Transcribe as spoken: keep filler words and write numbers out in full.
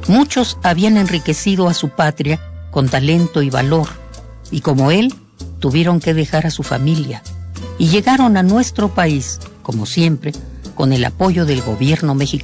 Muchos habían enriquecido a su patria con talento y valor, y como él, tuvieron que dejar a su familia, y llegaron a nuestro país, como siempre, con el apoyo del gobierno mexicano.